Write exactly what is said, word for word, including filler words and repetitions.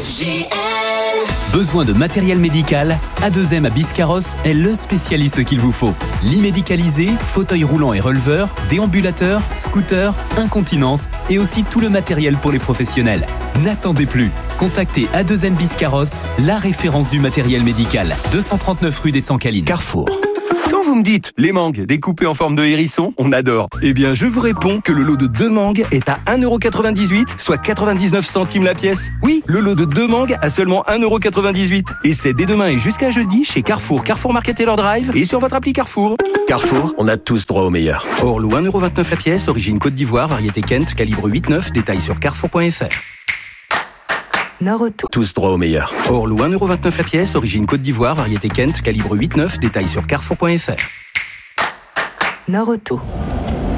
F J L. Besoin de matériel médical? A deux M à Biscarrosse est le spécialiste qu'il vous faut. Lit médicalisé, fauteuil roulant et releveur, déambulateur, scooter, incontinence et aussi tout le matériel pour les professionnels. N'attendez plus. Contactez A deux M Biscarrosse, la référence du matériel médical. deux cent trente-neuf rue des Sanqualines. Carrefour. Quand vous me dites les mangues découpées en forme de hérisson, on adore. Eh bien, je vous réponds que le lot de deux mangues est à un euro quatre-vingt-dix-huit, soit quatre-vingt-dix-neuf centimes la pièce. Oui, le lot de deux mangues à seulement un euro quatre-vingt-dix-huit. Et c'est dès demain et jusqu'à jeudi chez Carrefour, Carrefour Market Taylor Drive et sur votre appli Carrefour. Carrefour, on a tous droit au meilleur. Hors lot un euro vingt-neuf la pièce, origine Côte d'Ivoire, variété Kent, calibre huit neuf, détail sur carrefour point f r. Nord-Auto. Tous droit au meilleur. Hors lot un euro vingt-neuf la pièce, origine Côte d'Ivoire, variété Kent, calibre huit neuf, détail sur carrefour point f r. Nord-Auto.